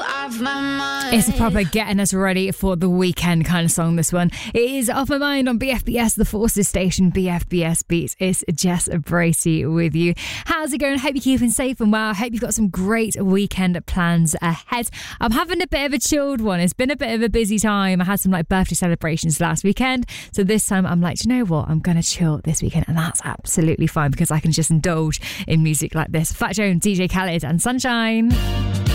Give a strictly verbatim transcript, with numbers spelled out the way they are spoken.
off my mind. It's a proper getting us ready for the weekend kind of song, this one. It is Off My Mind on B F B S, the Forces station, B F B S Beats. It's Jess Bracey with you. How's it going? Hope you're keeping safe and well. Hope you've got some great weekend plans ahead. I'm having a bit of a chilled one. It's been a bit of a busy time. I had some like birthday celebrations last weekend. So this time I'm like, do you know what? I'm going to chill this weekend. And that's absolutely fine because I can just indulge in music like this. Fat Joe, D J Khaled and Sunshine.